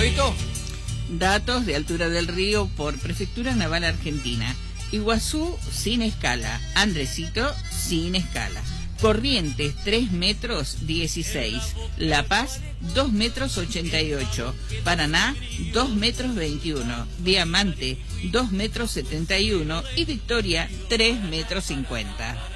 Fabito. Datos de altura del río por Prefectura Naval Argentina. Iguazú sin escala, Andresito sin escala. Corrientes 3 metros 16, La Paz 2 metros 88, Paraná 2 metros 21, Diamante 2 metros 71 y Victoria 3 metros 50.